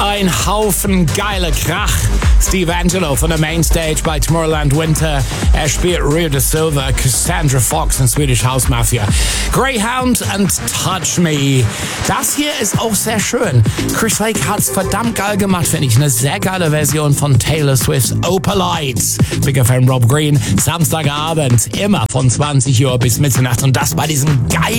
Ein Haufen geiler Krach. Steve Angelo von der Mainstage bei Tomorrowland Winter. Er spielt Rio de Silva, Cassandra Fox und Swedish House Mafia. Greyhound and Touch Me. Das hier ist auch sehr schön. Chris Lake hat's verdammt geil gemacht, finde ich. Eine sehr geile Version von Taylor Swift's Opalites. Big Fan Rob Green. Samstagabend, immer von 20 Uhr bis Mitternacht. Und das bei diesem geilen